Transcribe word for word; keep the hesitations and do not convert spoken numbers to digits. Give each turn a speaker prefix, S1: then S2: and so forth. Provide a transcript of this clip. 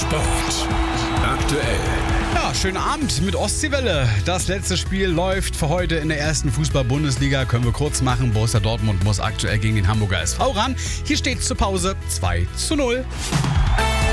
S1: Sport aktuell.
S2: Ja, schönen Abend mit Ostseewelle. Das letzte Spiel läuft für heute in der ersten Fußball-Bundesliga. Können wir kurz machen. Borussia Dortmund muss aktuell gegen den Hamburger S V ran. Hier steht zur Pause zwei zu null.